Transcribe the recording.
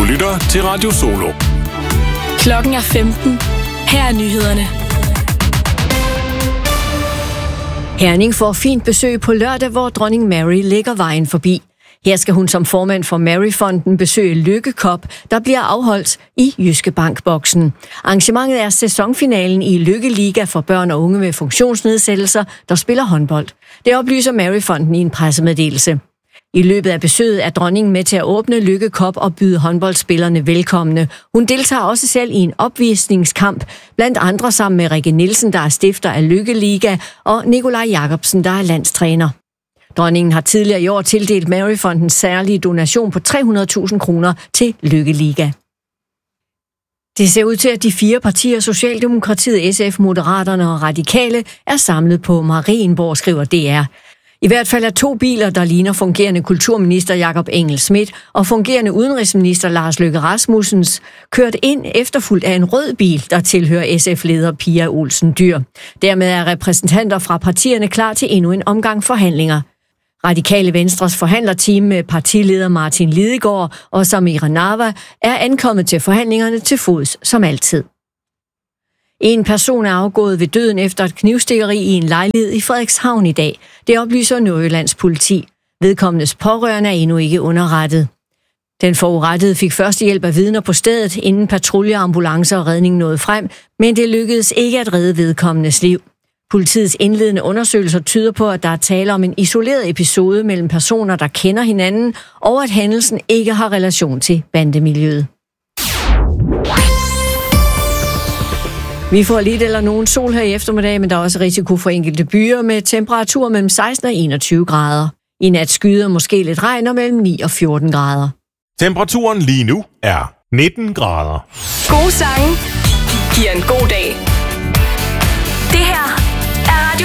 lytter til Radio Solo. Klokken er 15. Her er nyhederne. Herning får fint besøg på lørdag, hvor dronning Mary lægger vejen forbi. Her skal hun som formand for Maryfonden besøge Lykke Cup, der bliver afholdt i Jyske Bank-boksen. Arrangementet er sæsonfinalen i Lykke Liga for børn og unge med funktionsnedsættelser, der spiller håndbold. Det oplyser Maryfonden i en pressemeddelelse. I løbet af besøget er dronningen med til at åbne Lykke Cup og byde håndboldspillerne velkomne. Hun deltager også selv i en opvisningskamp, blandt andre sammen med Rikke Nielsen, der er stifter af Lykke Liga, og Nikolaj Jacobsen, der er landstræner. Dronningen har tidligere i år tildelt Maryfondens særlige donation på 300.000 kroner til Lykke Liga. Det ser ud til, at de 4 partier, Socialdemokratiet, SF, Moderaterne og Radikale, er samlet på Marienborg, skriver DR. I hvert fald er 2 biler, der ligner fungerende kulturminister Jakob Engel-Schmidt og fungerende udenrigsminister Lars Løkke Rasmussens, kørt ind efterfulgt af en rød bil, der tilhører SF-leder Pia Olsen Dyhr. Dermed er repræsentanter fra partierne klar til endnu en omgang forhandlinger. Radikale Venstres forhandlerteam med partileder Martin Lidegaard og Samira Nawa er ankommet til forhandlingerne til fods som altid. En person er afgået ved døden efter et knivstikkeri i en lejlighed i Frederikshavn i dag. Det oplyser Nordjyllands politi. Vedkommendes pårørende er endnu ikke underrettet. Den forurettede fik først hjælp af vidner på stedet, inden patruljer, ambulancer og redning nåede frem, men det lykkedes ikke at redde vedkommendes liv. Politiets indledende undersøgelser tyder på, at der er tale om en isoleret episode mellem personer, der kender hinanden, og at hændelsen ikke har relation til bandemiljøet. Vi får lidt eller nogen sol her i eftermiddag, men der er også risiko for enkelte byer med temperaturer mellem 16 og 21 grader. I nat skyder måske lidt regn og mellem 9 og 14 grader. Temperaturen lige nu er 19 grader. Gode sange giver en god dag.